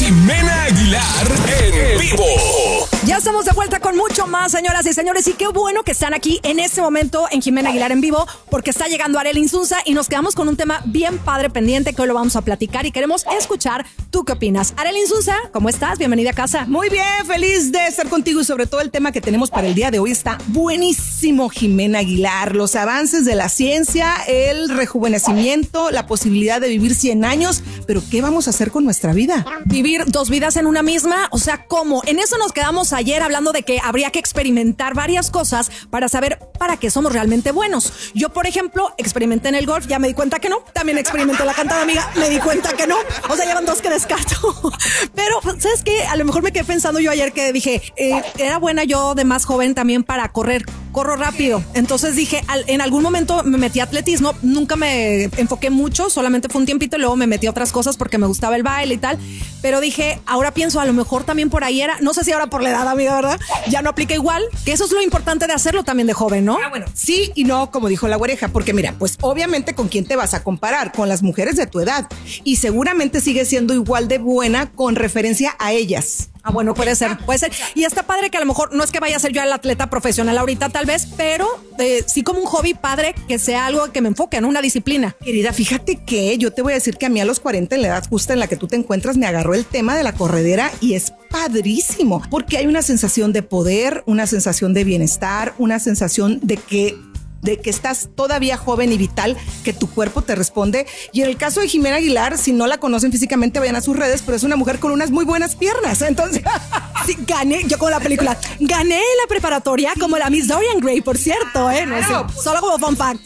Jimena Aguilar en vivo. Ya estamos de vuelta con mucho más, señoras y señores, y qué bueno que están aquí en este momento en Jimena Aguilar en vivo, porque está llegando Arely Insunza y nos quedamos con un tema bien padre pendiente que hoy lo vamos a platicar y queremos escuchar tú qué opinas. Arely Insunza, ¿cómo estás? Bienvenida a casa. Muy bien, feliz de estar contigo y sobre todo el tema que tenemos para el día de hoy está buenísimo, Jimena Aguilar. Los avances de la ciencia, el rejuvenecimiento, la posibilidad de vivir 100 años, pero ¿qué vamos a hacer con nuestra vida? Vivir dos vidas en una misma, o sea, ¿cómo? En eso nos quedamos ayer hablando de que habría que experimentar varias cosas para saber para qué somos realmente buenos. Yo, por ejemplo, experimenté en el golf, ya me di cuenta que no. También experimenté la cantada, amiga, me di cuenta que no. O sea, llevan dos que descarto. Pero, ¿sabes qué? A lo mejor me quedé pensando yo ayer que dije, era buena yo de más joven también para correr. Corro rápido. Entonces dije, en algún momento me metí a atletismo, nunca me enfoqué mucho, solamente fue un tiempito y luego me metí a otras cosas porque me gustaba el baile y tal. Pero dije, ahora pienso, a lo mejor también por ahí era, no sé si ahora por la edad, amiga, ¿verdad? Ya no aplica igual, que eso es lo importante de hacerlo también de joven, ¿no? Bueno, sí y no, como dijo la güereja, porque mira, pues obviamente con quién te vas a comparar, con las mujeres de tu edad, y seguramente sigue siendo igual de buena con referencia a ellas. Ah, bueno, puede ser. Y está padre que a lo mejor no es que vaya a ser yo el atleta profesional ahorita tal vez, pero sí como un hobby padre que sea algo que me enfoque en una disciplina. Querida, fíjate que yo te voy a decir que a mí a los 40, en la edad justa en la que tú te encuentras, me agarró el tema de la corredera y es padrísimo, porque hay una sensación de poder, una sensación de bienestar, una sensación de que estás todavía joven y vital, que tu cuerpo te responde. Y en el caso de Jimena Aguilar, si no la conocen físicamente, vayan a sus redes, pero es una mujer con unas muy buenas piernas. Entonces, sí, gané, yo como la película, gané la preparatoria como la Miss Dorian Gray, por cierto, ¿no? Claro. Sí, solo como fun fact.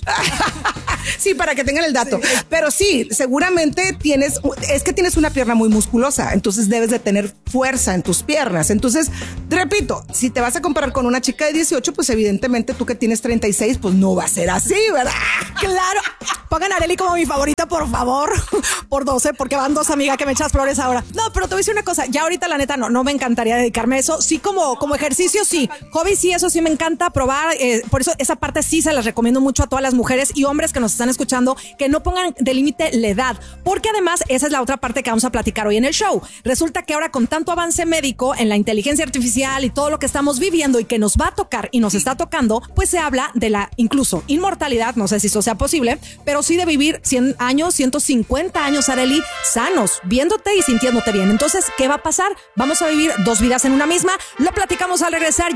Sí, para que tengan el dato. Sí. Pero sí, seguramente tienes una pierna muy musculosa, entonces debes de tener fuerza en tus piernas. Entonces, repito, si te vas a comparar con una chica de 18, pues evidentemente tú que tienes 36, pues no va a ser así, ¿verdad? Claro. Pongan a Arely como mi favorita, por favor, por 12, porque van dos amigas que me echas flores ahora. No, pero te voy a decir una cosa, ya ahorita la neta no me encantaría dedicarme a eso. Sí, como ejercicio, sí. Hobby, sí, eso sí me encanta probar. Por eso esa parte sí se las recomiendo mucho a todas las mujeres y hombres que nos están escuchando, que no pongan de límite la edad, porque además esa es la otra parte que vamos a platicar hoy en el show. Resulta que ahora con tanto avance médico en la inteligencia artificial y todo lo que estamos viviendo y que nos va a tocar y nos está tocando, pues se habla de la incluso inmortalidad, no sé si eso sea posible, pero sí de vivir 100 años, 150 años, Arely, sanos, viéndote y sintiéndote bien. Entonces, ¿qué va a pasar? Vamos a vivir dos vidas en una misma. Lo platicamos al regresar.